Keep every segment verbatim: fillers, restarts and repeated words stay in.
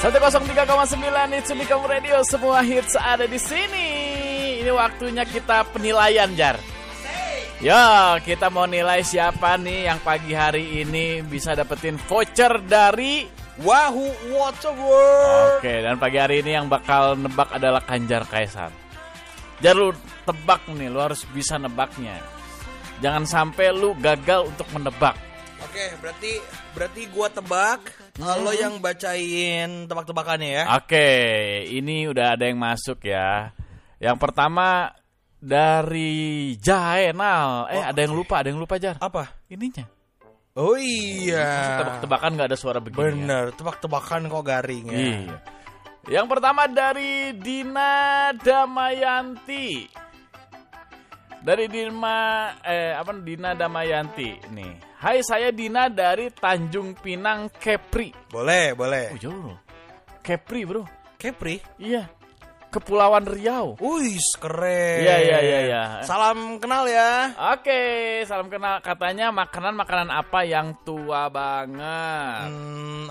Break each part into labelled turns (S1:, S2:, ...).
S1: seratus tiga koma sembilan Itsumikamu Radio, semua hits ada di sini. Ini waktunya kita penilaian, Jar. Yo, kita mau nilai siapa nih yang pagi hari ini bisa dapetin voucher dari
S2: Wahoo Waterworld.
S1: Oke, dan pagi hari ini yang bakal nebak adalah Kanjar Kaisar. Jar, lu tebak nih, lu harus bisa nebaknya. Jangan sampai lu gagal untuk menebak.
S2: Oke, berarti berarti gua tebak, hmm. lo yang bacain tebak-tebakannya ya.
S1: Oke, ini udah ada yang masuk ya. Yang pertama dari Jaenal. Eh, oh, ada yang lupa, ada yang lupa, Jar.
S2: Apa?
S1: Ininya.
S2: Oh iya.
S1: Tebak-tebakan gak ada suara begini.
S2: Bener, ya? Tebak-tebakan kok garing ya.
S1: Iya. Yang pertama dari Dina Damayanti. Dari Dina eh apa Dina Damayanti nih. Hai, saya Dina dari Tanjung Pinang, Kepri.
S2: Boleh, boleh.
S1: Oh, jauh. Kepri, Bro.
S2: Kepri?
S1: Iya. Kepulauan Riau.
S2: Wih, keren.
S1: Iya, iya, iya, iya.
S2: Salam kenal ya.
S1: Oke, salam kenal. Katanya makanan-makanan apa yang tua banget?
S2: Hmm,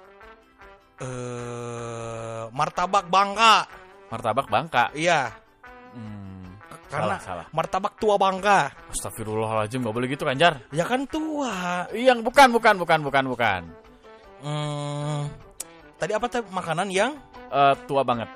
S2: uh, martabak Bangka.
S1: Martabak Bangka?
S2: Iya.
S1: Hmm,
S2: Karena
S1: salah, salah.
S2: martabak tua Bangka.
S1: Astagfirullahaladzim, gak boleh gitu kan, Jar?
S2: Ya kan tua.
S1: Iya, bukan, bukan, bukan, bukan, bukan.
S2: Hmm, tadi apa tadi makanan yang
S1: uh, tua banget?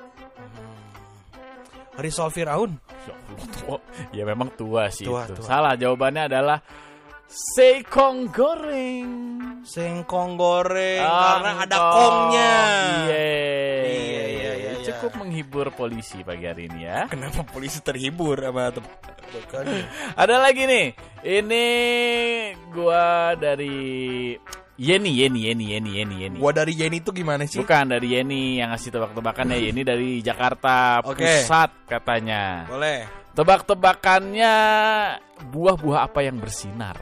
S2: Risol Firaun.
S1: Ya Allah, tua. Ya memang tua sih
S2: tua,
S1: itu.
S2: Tua.
S1: Salah, jawabannya adalah Seikong goreng.
S2: Sengkong goreng
S1: oh,
S2: karena ada kongnya.
S1: Iya.
S2: Iya, iya, iya.
S1: Cukup menghibur polisi pagi hari ini ya.
S2: Kenapa polisi terhibur sama tebakannya?
S1: Ada lagi nih. Ini gua dari Yeni, Yeni, Yeni, Yeni, Yeni, Yeni.
S2: Gua dari Yeni itu gimana sih?
S1: Bukan, dari Yeni yang ngasih tebak-tebakannya. Yeni dari Jakarta
S2: okay.
S1: Pusat katanya.
S2: Boleh.
S1: Tebak-tebakannya buah-buah apa yang bersinar?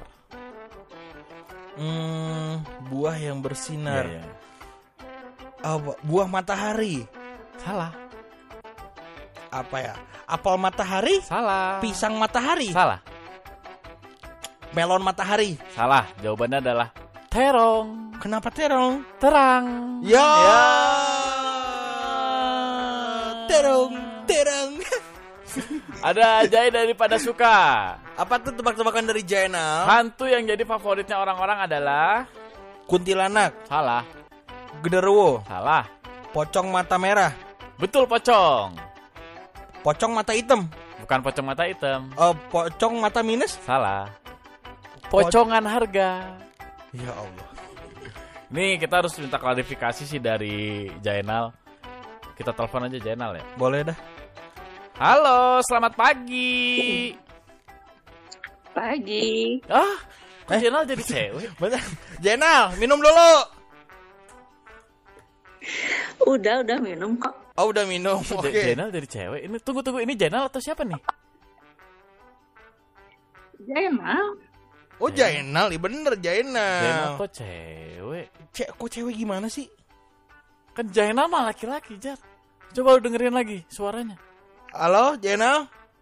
S2: Hmm, buah yang bersinar.
S1: Ya, ya.
S2: Oh, buah matahari.
S1: Salah.
S2: Apa ya? Apel matahari?
S1: Salah.
S2: Pisang matahari?
S1: Salah.
S2: Melon matahari?
S1: Salah. Jawabannya adalah terong.
S2: Kenapa terong?
S1: Terang.
S2: Ya.
S1: ya.
S2: Terong, terong.
S1: Ada Jai daripada suka.
S2: Apa tuh tebak-tebakan dari Jainal?
S1: Hantu yang jadi favoritnya orang-orang adalah
S2: kuntilanak.
S1: Salah.
S2: Genderuwo.
S1: Salah.
S2: Pocong mata merah.
S1: Betul, pocong.
S2: Pocong mata hitam.
S1: Bukan pocong mata hitam.
S2: Oh, pocong mata minus.
S1: Salah. Pocongan po- harga.
S2: Ya Allah.
S1: Nih kita harus minta klarifikasi sih dari Jainal. Kita telepon aja Jainal ya.
S2: Boleh dah.
S1: Halo, selamat pagi.
S3: Pagi.
S1: Ah, eh? Jainal jadi cewek.
S2: Bentar. Jainal, minum dulu.
S3: Udah, udah minum kok.
S2: Oh, udah minum. Oke. Okay.
S1: Jainal jadi cewek. Ini tunggu tunggu ini Jainal atau siapa nih?
S3: Jainal.
S2: Oh, Jainal, iya bener Jainal.
S1: Jainal kok cewek?
S2: Cek, kok cewek gimana sih?
S1: Kan Jainal mah laki-laki, Jar. Coba lu dengerin lagi suaranya.
S2: Halo, Jainal?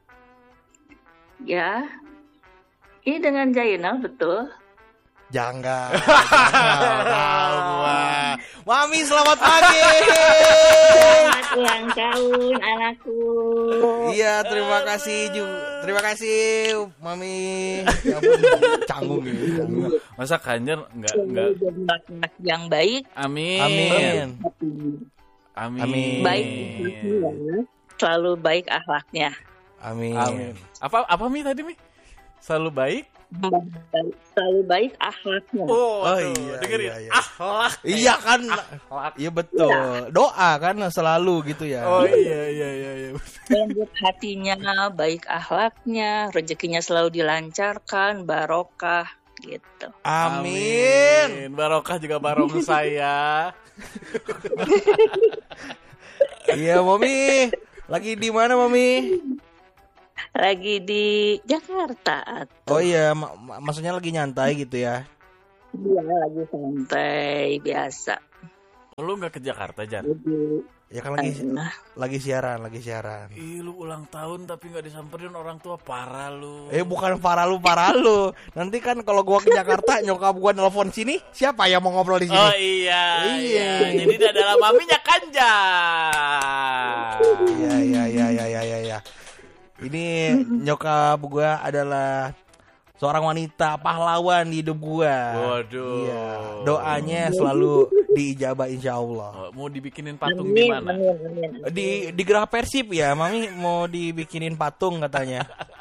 S3: Ya. Ini dengan Jainal, betul?
S2: Jangan. Tahu gua. Mami, selamat pagi.
S3: Selamat ulang tahun anakku.
S2: Iya, terima kasih juga. Terima kasih, Mami. Ya ampun, canggung gitu.
S1: Masa Kanjar enggak enggak
S3: anak yang baik.
S1: Amin.
S2: Amin.
S1: Amin.
S2: Amin.
S3: Baik, selalu baik akhlaknya.
S2: Amin.
S1: Amin. Apa apa Mi tadi Mi? Selalu baik?
S3: Selalu baik akhlaknya.
S1: Oh,
S2: oh
S1: tuh,
S2: iya,
S1: dengerin.
S2: iya, iya.
S1: Akhlak.
S2: Iya kan?
S1: Akhlak.
S2: Iya betul. Doa kan selalu gitu ya.
S1: Oh iya iya iya iya.
S3: Lembut hatinya, baik akhlaknya, rezekinya selalu dilancarkan, barokah gitu.
S2: Amin.
S1: Amin. Barokah juga barong saya.
S2: Iya, Mami. Lagi di mana, Mami?
S3: Lagi di Jakarta.
S2: Atau? Oh iya, mak- maksudnya lagi nyantai gitu ya?
S3: Iya, lagi santai biasa.
S1: Lu nggak ke Jakarta, Jar?
S2: Ya kan lagi
S3: Nah,
S2: lagi siaran, lagi siaran.
S1: Ih, lu ulang tahun tapi nggak disamperin orang tua, parah lu.
S2: Eh bukan parah lu, parah lu. Nanti kan kalau gua ke Jakarta nyokap gua nelpon sini, siapa yang mau ngobrol di sini?
S1: Oh iya,
S2: Iya.
S1: iya. Jadi dia adalah maminya Kanjar.
S2: Iya iya iya iya iya iya. Ya. Ini nyokap gua adalah seorang wanita pahlawan di hidup gua.
S1: Waduh.
S2: Iya. Doanya selalu diijabah insya Allah.
S1: Oh, mau dibikinin patung di
S3: amin,
S1: mana?
S3: amin, amin.
S2: Di di Geraha Persib ya, Mami mau dibikinin patung katanya.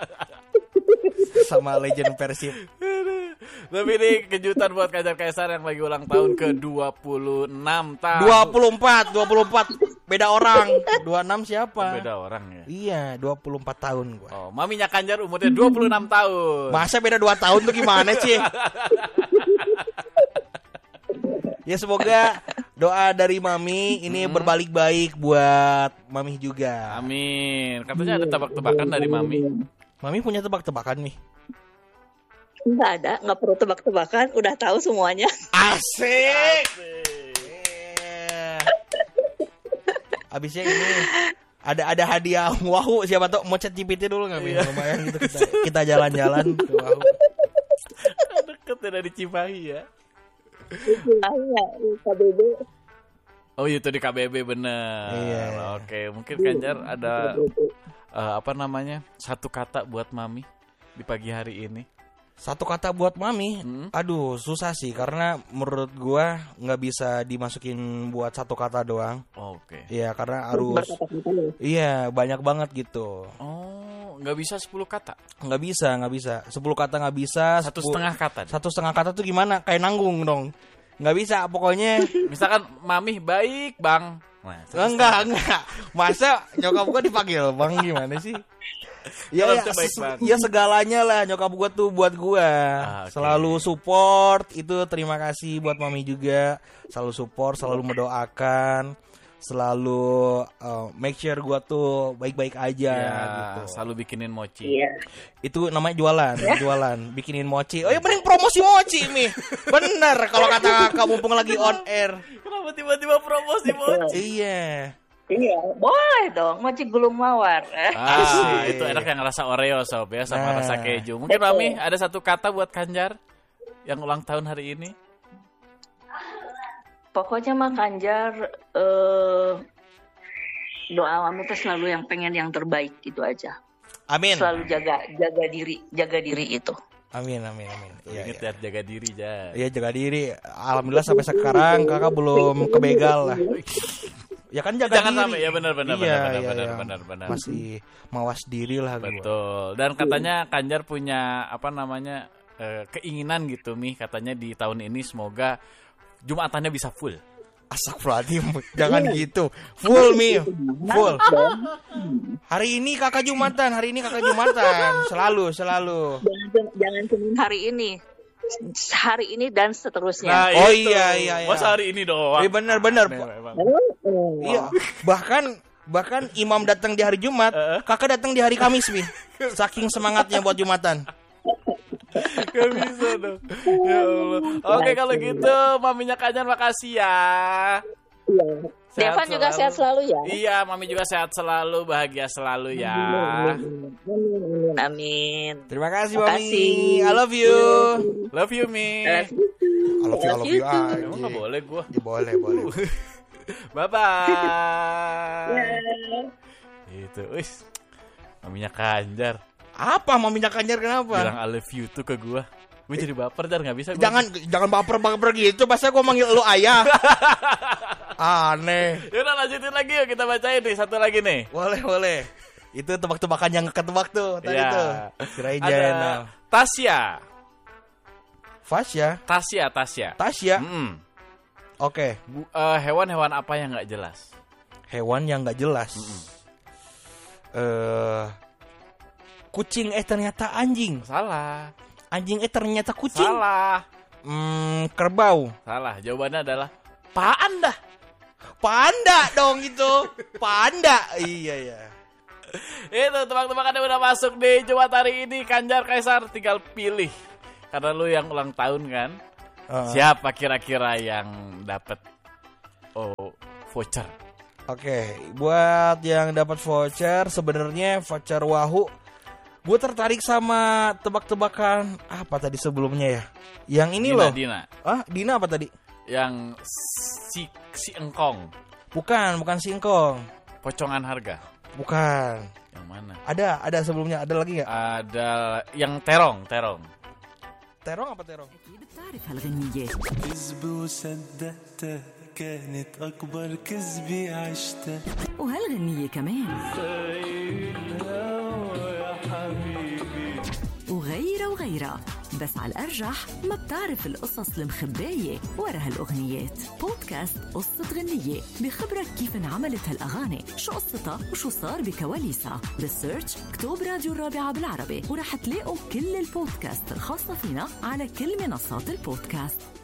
S2: Sama legend Persib.
S1: Tapi ini kejutan buat Kanjar Kaisar yang lagi ulang tahun ke dua puluh enam tahun.
S2: dua puluh empat, dua puluh empat beda orang. dua puluh enam siapa?
S1: Beda orang ya.
S2: Iya, dua puluh empat tahun gua.
S1: Oh, maminya Kanjar umurnya dua puluh enam tahun.
S2: Masa beda dua tahun tuh gimana sih? Ya semoga doa dari Mami ini berbalik baik buat Mami juga.
S1: Amin. Katanya ada tebak-tebakan dari mami.
S2: Mami punya tebak-tebakan nih.
S3: Nggak ada, nggak perlu tebak-tebakan, udah tahu semuanya.
S2: Asik. Eh. Abisnya ini ada ada hadiah Wahoo, siapa tahu mau chat G P T dulu nggak?
S1: Iya.
S2: Lumayan gitu kita kita jalan-jalan ke Wahoo.
S1: Deket ya dari Cimahi ya.
S3: Ah, iya, K B B.
S1: Oh itu di K B B bener.
S2: Iya.
S1: Oke, mungkin Kanjar ada eh, apa namanya satu kata buat mami di pagi hari ini.
S2: Satu kata buat Mami,
S1: Hmm?
S2: aduh susah sih karena menurut gua nggak bisa dimasukin buat satu kata doang.
S1: Oh, Oke.
S2: Iya karena harus,
S3: Berkata-kata ya.
S2: iya banyak banget gitu.
S1: Oh, nggak bisa sepuluh kata.
S2: Nggak bisa, nggak bisa. Sepuluh kata nggak bisa.
S1: Satu
S2: sepuluh-
S1: setengah kata.
S2: Satu setengah kata tuh gimana? Kayak nanggung dong. Nggak bisa, pokoknya.
S1: Misalkan mami baik bang. Nah, satu
S2: enggak, enggak. Masa nyokap gua dipanggil bang gimana sih? Ya,
S1: Kalau
S2: ya,
S1: itu baik
S2: ses-
S1: banget.
S2: ya segalanya lah nyokap gua tuh buat gua.
S1: Ah, oke.
S2: Selalu support, itu terima kasih buat Mami juga. Selalu support, selalu mendoakan, selalu uh, make sure gua tuh baik-baik aja
S1: Ya,
S2: gitu.
S1: selalu bikinin mochi.
S3: Iya.
S2: Itu namanya jualan, jualan, bikinin mochi. Oh ya mending promosi mochi Mi. Bener kalau kata kakak mumpung lagi on air.
S1: Kenapa tiba-tiba promosi mochi?
S2: Iya.
S3: Iya, boleh dong. Mochi gulung mawar.
S1: Ah,
S2: Asik.
S1: itu enak yang rasa Oreo sob ya sama
S2: Nah.
S1: rasa keju. Mungkin mami ada satu kata buat Kanjar yang ulang tahun hari ini.
S3: Pokoknya mah Kanjar, eh, doa mami tuh selalu yang pengen yang terbaik itu aja.
S2: Amin.
S3: Selalu jaga jaga diri, jaga diri itu.
S2: Amin, amin, amin. Iya,
S1: Ingat
S2: iya.
S1: ya jaga diri Jar.
S2: Iya jaga diri. Alhamdulillah sampai sekarang kakak belum kebegal lah. Ya kan jaga
S1: Jangan
S2: diri.
S1: sampai ya benar benar
S2: Iya,
S1: benar
S2: iya,
S1: benar
S2: iya.
S1: benar benar.
S2: Masih mawas diri lah gua.
S1: Betul. Dan katanya Kanjar punya apa namanya eh, keinginan gitu Mi, katanya di tahun ini semoga Jumatannya bisa full.
S2: Astagfirullahaladzim, jangan gitu. Full Mi, full. Hari ini kakak Jumatan, hari ini kakak Jumatan. Selalu, selalu.
S3: Jangan jangan cuma hari ini, hari ini dan seterusnya.
S1: Nah,
S2: Oh
S1: itu.
S2: iya, iya, iya.
S1: Masa hari ini doang.
S2: Eh benar, benar.
S1: Aneh memang.
S2: Iya, bahkan bahkan imam datang di hari Jumat,
S1: Uh-uh.
S2: kakak datang di hari Kamis Mi. Saking semangatnya buat Jumatan.
S1: Gak bisa dong. Ya Allah. Oke kalau gitu maminya Kanjar makasih ya.
S3: Iya.
S1: Sehat
S3: Devan juga
S1: selalu.
S3: sehat selalu ya.
S1: Iya, mami juga sehat selalu, bahagia selalu ya.
S3: Amin, amin, amin.
S2: Terima kasih
S3: Terima
S2: Mami.
S3: kasih.
S2: I love you.
S1: Love you Mi.
S3: Eh,
S2: I love you, I love you. Ah,
S1: Emang gak boleh gua.
S2: Ya, boleh, boleh.
S1: Bye bye. Itu, wis. Maminya Kanjar
S2: Apa Maminya Kanjar kenapa?
S1: bilang I love you tuh ke gua. Gue jadi baper Jar, nggak bisa gua.
S2: Jangan jangan baper-baper gitu. Masa gue manggil lu ayah. Aneh.
S1: Yaudah lanjutin lagi yuk, kita bacain nih satu lagi nih.
S2: Boleh, boleh. Itu tebak-tebakan yang ketebak tuh tadi
S1: Ya.
S2: tuh. Kirain
S1: Ada
S2: Jainal.
S1: Tasya.
S2: Fasya,
S1: Tasya, Tasya.
S2: Tasya.
S1: Mm-mm.
S2: Oke,
S1: Bu- eh, hewan-hewan apa yang nggak jelas?
S2: hewan yang nggak jelas. Eh kucing eh ternyata anjing.
S1: Salah.
S2: Anjing eh ternyata kucing.
S1: Salah.
S2: Hmm, kerbau.
S1: Salah. Jawabannya adalah panda.
S2: Panda dong itu. Panda. Iya ya.
S1: Itu tebak-tebakannya udah masuk di Jumat hari ini. Kanjar Kaisar tinggal pilih. Karena lu yang ulang tahun kan.
S2: Uh,
S1: Siapa kira-kira yang dapat oh, voucher.
S2: Oke, buat yang dapat voucher, sebenarnya voucher Wahoo, gue tertarik sama tebak-tebakan apa tadi sebelumnya ya? Yang ini
S1: Dina,
S2: loh.
S1: Dina.
S2: Ah, Dina apa tadi?
S1: Yang si si engkong,
S2: Bukan, bukan singkong.
S1: pocongan harga.
S2: Bukan.
S1: Yang mana?
S2: Ada, ada sebelumnya. Ada lagi nggak?
S1: Ada yang terong, terong.
S2: Terong apa terong?
S4: أكيد بتعرف هالغنية.
S5: كذب وصدقته كانت أكبر كذبة عشتها
S4: وهالغنية كمان وغيرها وغيرها، بس على الأرجح ما بتعرف القصص المخباية ورا هالأغنيات. بودكاست قصة غنية بخبرك كيف انعملت هالأغاني، شو قصتها وشو صار بكواليسها. بالسيرش اكتب راديو الرابعة بالعربي ورح تلاقوا كل البودكاست الخاصة فينا على كل منصات البودكاست.